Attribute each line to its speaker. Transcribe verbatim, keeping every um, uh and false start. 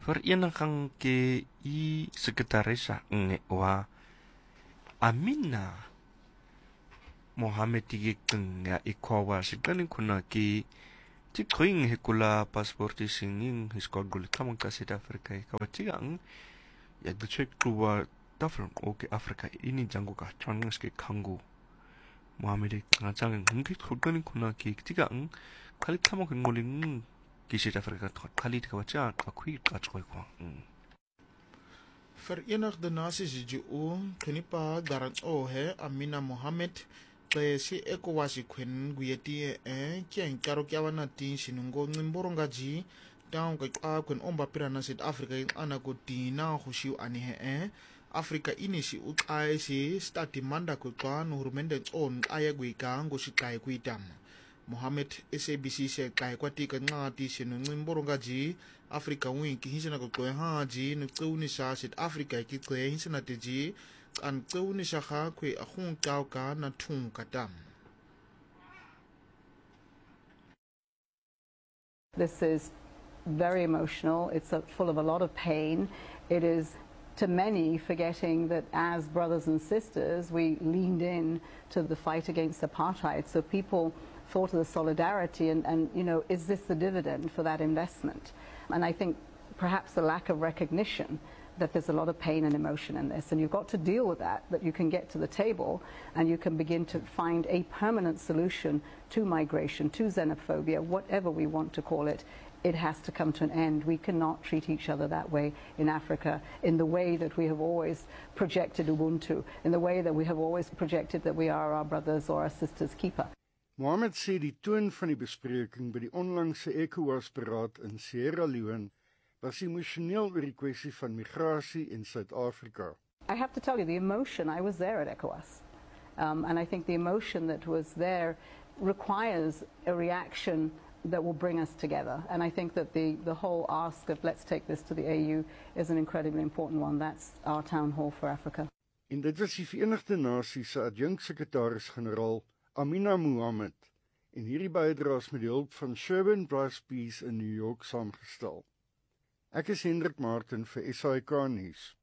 Speaker 1: Vereniging ke I sekretaris ng wa Amina Mohammed ki nga ikawa sigani kuna ki ti koing hekula passport singing hiskol gulit kamang ka South Africa kawati ang yak the check tuwa tafron okay Africa ini jango ka changas ke kangu Mohammed nga jang ngki khulgani kuna ki tiga ang kali kamang ngoling ki South Africa kali kawati a akui katsoy ko
Speaker 2: Verenigde Nasies G O kenipa garant o he Amina Mohammed kaya si ECOWAS kwen guyeti e kya inkaro kya wana tin sinungo ngimboronga ji down kay a kwen omba pira na South Africa ana ko tina khushiu ani he e Africa ini si ukai si stati manda ko kwa no hurumende on aya guika ngo si kai kuitam Mohammed S A B C se kai kwati ka ngati sinungo ngimboronga ji Africa wiki hisana ko kwa haji no tsuni sa South Africa ki kwa hisana teji an tsuni sa kha kwe a khung kaw ka na thung katam.
Speaker 3: This is very emotional. It's a, full of a lot of pain. It is to many forgetting that as brothers and sisters we leaned in to the fight against apartheid, so people thought of the solidarity and, and you know, is this the dividend for that investment? And I think perhaps the lack of recognition that there's a lot of pain and emotion in this, and you've got to deal with that, that you can get to the table and you can begin to find a permanent solution to migration, to xenophobia, whatever we want to call it. It has to come to an end. We cannot treat each other that way in Africa, in the way that we have always projected Ubuntu, in the way that we have always projected that we are our brothers or our sisters' keeper.
Speaker 4: Mohammed sê die toon van die bespreking by die onlangse ECOWAS-beraad in Sierra Leone was emosioneel oor die kwessie van migrasie in Suid-Afrika.
Speaker 3: I have to tell you, the emotion, I was there at ECOWAS, um, and I think the emotion that was there requires a reaction that will bring us together. And I think that the, the whole ask of let's take this to the A U is an incredibly important one. That's our town hall for Africa.
Speaker 4: En dit was die Verenigde Nasies se adjunksekretaris-generaal Amina Mohammed, en hierdie bydraes met die hulp van Sherwin Bryce Pease in New York saamgestel. Ek is Hendrik Martin vir S A I K Nuus.